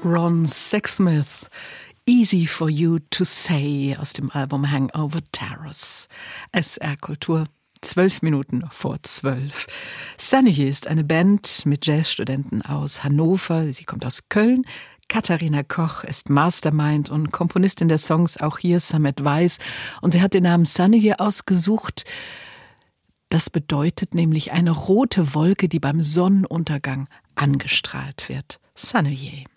Ron Sexsmith. Easy for You to Say aus dem Album Hangover Terrace. SR Kultur, 12 Minuten vor 12. Sunny ist eine Band mit Jazzstudenten aus Hannover. Sie kommt aus Köln. Katharina Koch ist Mastermind und Komponistin der Songs, auch hier Some Advice. Und sie hat den Namen Sunny hier ausgesucht. Das bedeutet nämlich eine rote Wolke, die beim Sonnenuntergang angestrahlt wird. Sunny.